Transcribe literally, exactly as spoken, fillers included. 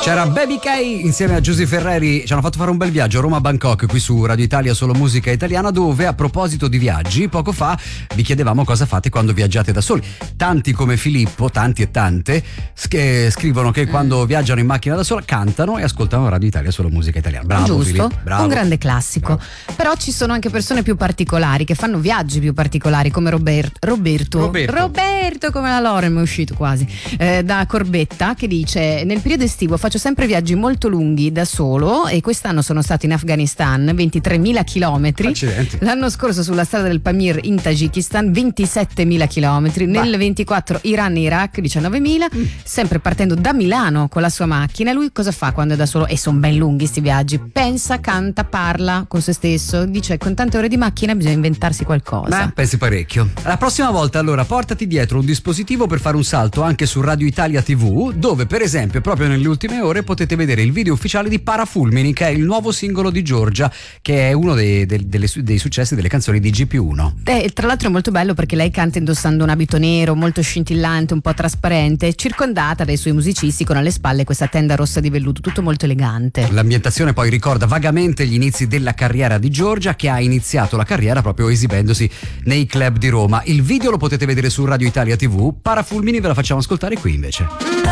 C'era Baby K insieme a Giusy Ferreri, ci hanno fatto fare un bel viaggio a Roma-Bangkok qui su Radio Italia Solo Musica Italiana, dove a proposito di viaggi poco fa vi chiedevamo cosa fate quando viaggiate da soli. Tanti come Filippo, tanti e tante sch- scrivono che quando viaggiano in macchina da sola cantano e ascoltano Radio Italia Solo Musica Italiana. Bravo, giusto, Filippo, bravo. Un grande classico. Bravo. Però ci sono anche persone più particolari che fanno viaggi più particolari, come Robert- Roberto Roberto Roberto come la Lorem, è uscito quasi eh, da Corbetta, che dice: nel periodo estivo faccio sempre viaggi molto lunghi da solo e quest'anno sono stato in Afghanistan, ventitremila chilometri. Accidenti. L'anno scorso sulla strada del Pamir in Tagikistan, ventisettemila chilometri. Nel ventiquattro Iran e Iraq, diciannovemila. Mm. Sempre partendo da Milano con la sua macchina. Lui cosa fa quando è da solo? E sono ben lunghi sti viaggi. Pensa, canta, parla con se stesso. Dice: con tante ore di macchina bisogna inventarsi qualcosa. Beh, pensi parecchio. La prossima volta allora portati dietro un dispositivo per fare un salto anche su Radio Italia tivù, dove per esempio proprio nelle ultime ore potete vedere il video ufficiale di Parafulmini, che è il nuovo singolo di Giorgia, che è uno dei, dei, delle, dei successi delle canzoni di G P uno. Eh, tra l'altro è molto bello perché lei canta indossando un abito nero molto scintillante, un po' trasparente, circondata dai suoi musicisti con alle spalle questa tenda rossa di velluto, tutto molto elegante. L'ambientazione poi ricorda vagamente gli inizi della carriera di Giorgia, che ha iniziato la carriera proprio esibendosi nei club di Roma. Il video lo potete vedere su Radio Italia tivù. Parafulmini ve la facciamo ascoltare qui invece.